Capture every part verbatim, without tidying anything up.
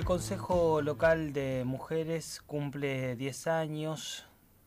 Consejo Local de Mujeres cumple diez años,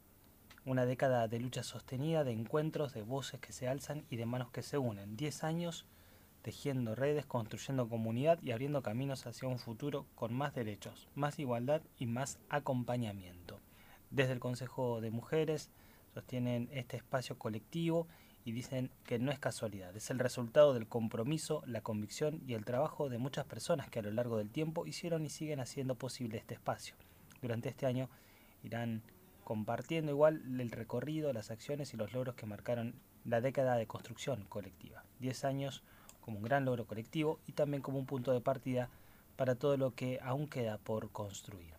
una década de lucha sostenida, de encuentros, de voces que se alzan y de manos que se unen. diez años tejiendo redes, construyendo comunidad y abriendo caminos hacia un futuro con más derechos, más igualdad y más acompañamiento. Desde el Consejo de Mujeres sostienen este espacio colectivo y dicen que no es casualidad, es el resultado del compromiso, la convicción y el trabajo de muchas personas que a lo largo del tiempo hicieron y siguen haciendo posible este espacio. Durante este año irán compartiendo igual el recorrido, las acciones y los logros que marcaron la década de construcción colectiva. Diez años como un gran logro colectivo y también como un punto de partida para todo lo que aún queda por construir.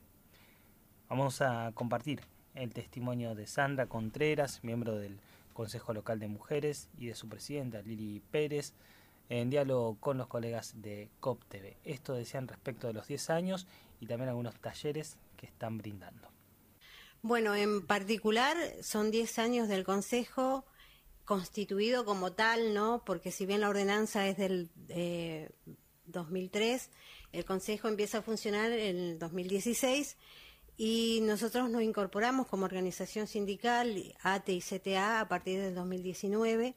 Vamos a compartir el testimonio de Sandra Contreras, miembro del Consejo Local de Mujeres, y de su presidenta Lili Pérez, en diálogo con los colegas de C O P T V. Esto decían respecto de los diez años y también algunos talleres que están brindando. Bueno, en particular son diez años del Consejo constituido como tal, ¿no? Porque si bien la ordenanza es del eh, dos mil tres, el Consejo empieza a funcionar en el dos mil dieciséis y nosotros nos incorporamos como organización sindical A T E y C T A a partir del dos mil diecinueve,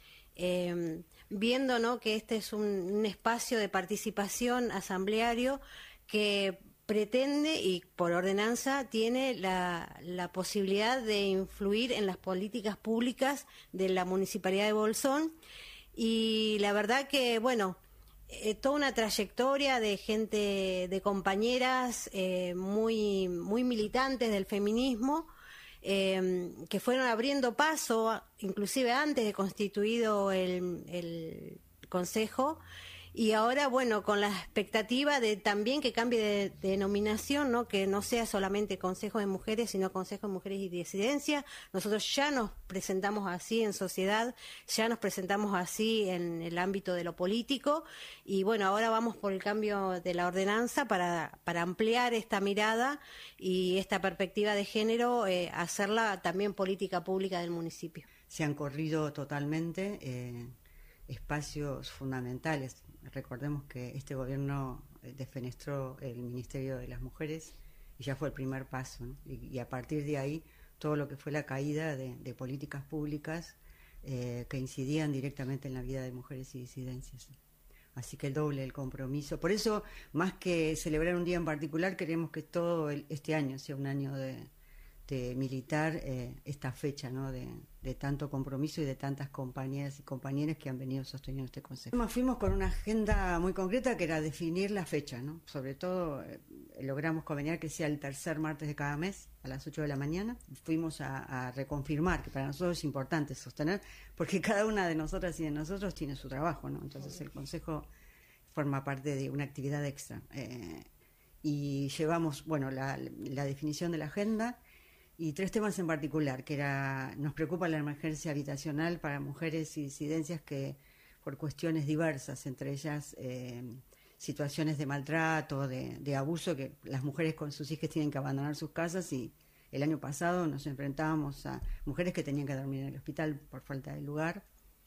eh, viendo, ¿no?, que este es un, un espacio de participación asambleario que pretende y por ordenanza tiene la, la posibilidad de influir en las políticas públicas de la Municipalidad de Bolsón. Y la verdad que, bueno, eh, toda una trayectoria de gente, de compañeras eh, muy, muy militantes del feminismo, eh, que fueron abriendo paso, inclusive antes de constituido el, el Consejo. Y ahora, bueno, con la expectativa de también que cambie de, de denominación, ¿no?, que no sea solamente Consejo de Mujeres, sino Consejo de Mujeres y Disidencia. Nosotros ya nos presentamos así en sociedad, ya nos presentamos así en el ámbito de lo político, y bueno, ahora vamos por el cambio de la ordenanza para, para ampliar esta mirada y esta perspectiva de género, eh, hacerla también política pública del municipio. Se han corrido totalmente eh... espacios fundamentales. Recordemos que este gobierno defenestró el Ministerio de las Mujeres y ya fue el primer paso, ¿no? y, y a partir de ahí todo lo que fue la caída de, de políticas públicas eh, que incidían directamente en la vida de mujeres y disidencias. Así que el doble el compromiso. Por eso, más que celebrar un día en particular, queremos que todo el, este año sea un año de de militar eh, esta fecha, ¿no?, de, de tanto compromiso y de tantas compañeras y compañeros que han venido sosteniendo este consejo. Nos fuimos con una agenda muy concreta que era definir la fecha, ¿no? Sobre todo eh, logramos conveniar que sea el tercer martes de cada mes a las ocho de la mañana. Fuimos a, a reconfirmar que para nosotros es importante sostener, porque cada una de nosotras y de nosotros tiene su trabajo, ¿no? Entonces el consejo forma parte de una actividad extra. Eh, y llevamos, bueno, la, la definición de la agenda y tres temas en particular, que era, nos preocupa la emergencia habitacional para mujeres y disidencias que por cuestiones diversas, entre ellas eh, situaciones de maltrato, de, de abuso, que las mujeres con sus hijos tienen que abandonar sus casas, y el año pasado nos enfrentábamos a mujeres que tenían que dormir en el hospital por falta de lugar.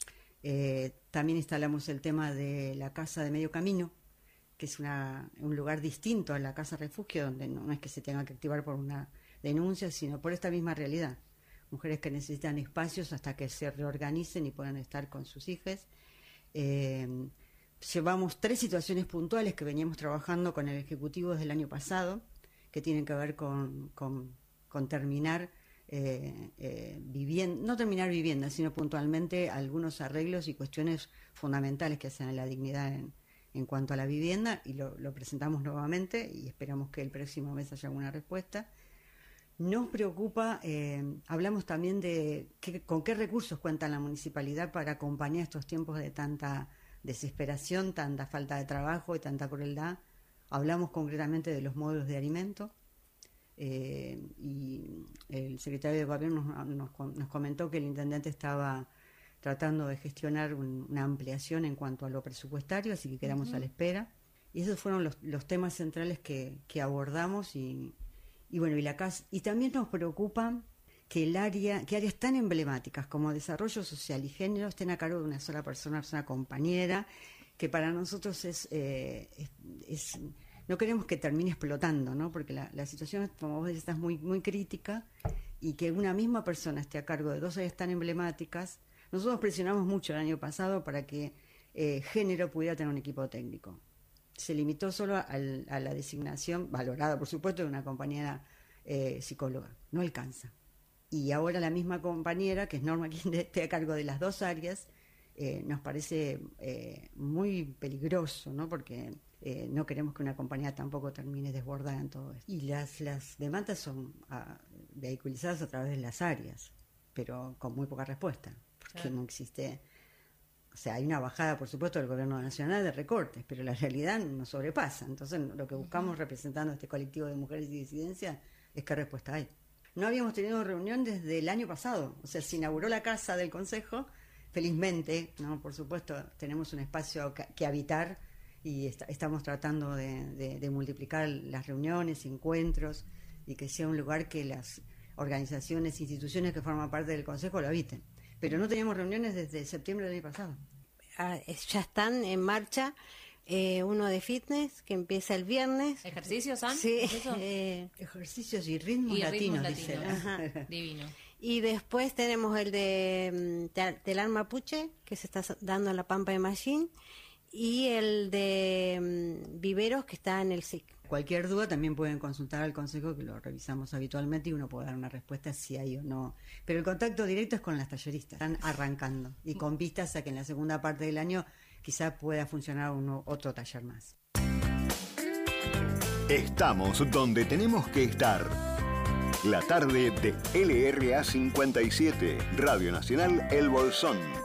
Eh, también instalamos el tema de la casa de medio camino, que es una, un lugar distinto a la casa refugio, donde no, no es que se tenga que activar por una denuncia, sino por esta misma realidad. Mujeres que necesitan espacios hasta que se reorganicen y puedan estar con sus hijos. Eh, llevamos tres situaciones puntuales que veníamos trabajando con el Ejecutivo desde el año pasado, que tienen que ver con, con, con terminar eh, eh, vivienda, no terminar vivienda, sino puntualmente algunos arreglos y cuestiones fundamentales que hacen a la dignidad en, en cuanto a la vivienda, y lo, lo presentamos nuevamente y esperamos que el próximo mes haya alguna respuesta. Nos preocupa, eh, hablamos también de qué, con qué recursos cuenta la municipalidad para acompañar estos tiempos de tanta desesperación, tanta falta de trabajo y tanta crueldad. Hablamos concretamente de los módulos de alimento, eh, y el secretario de Gobierno nos, nos, nos comentó que el intendente estaba tratando de gestionar un, una ampliación en cuanto a lo presupuestario, así que quedamos uh-huh. a la espera. Y esos fueron los, los temas centrales que, que abordamos y Y bueno, y la casa, y también nos preocupa que el área, que áreas tan emblemáticas como desarrollo social y género estén a cargo de una sola persona, una compañera, que para nosotros es, eh, es, es no queremos que termine explotando, ¿no? Porque la, la situación, como vos decís, está muy, muy crítica, y que una misma persona esté a cargo de dos áreas tan emblemáticas. Nosotros presionamos mucho el año pasado para que eh, género pudiera tener un equipo técnico. Se limitó solo al, a la designación, valorada por supuesto, de una compañera eh, psicóloga. No alcanza. Y ahora la misma compañera, que es Norma, quien esté a cargo de las dos áreas, eh, nos parece eh, muy peligroso, ¿no? Porque eh, no queremos que una compañía tampoco termine desbordada en todo esto. Y las, las demandas son a, vehiculizadas a través de las áreas, pero con muy poca respuesta, porque claro. no existe... O sea, hay una bajada, por supuesto, del gobierno nacional de recortes, pero la realidad nos sobrepasa. Entonces, lo que buscamos representando este colectivo de mujeres y disidencias es qué respuesta hay. No habíamos tenido reunión desde el año pasado. O sea, se inauguró la casa del Consejo, felizmente, ¿no? Por supuesto, tenemos un espacio que, que habitar y está, estamos tratando de, de, de multiplicar las reuniones, encuentros, y que sea un lugar que las organizaciones, instituciones que forman parte del Consejo lo habiten. Pero no teníamos reuniones desde septiembre del año pasado. Ah, ya están en marcha eh, uno de fitness que empieza el viernes. ¿Ejercicios, San? Sí. ¿Eso? Eh, ejercicios y ritmos y latinos, ritmos dice. latinos. Ajá. Divino. Y después tenemos el de mm, Telar Mapuche, que se está dando en la Pampa de Mallín, y el de mm, Viveros, que está en el S I C. Cualquier duda también pueden consultar al Consejo, que lo revisamos habitualmente, y uno puede dar una respuesta si hay o no. Pero el contacto directo es con las talleristas. Están arrancando y con vistas a que en la segunda parte del año quizá pueda funcionar uno, otro taller más. Estamos donde tenemos que estar. La tarde de L R A cincuenta y siete, Radio Nacional El Bolsón.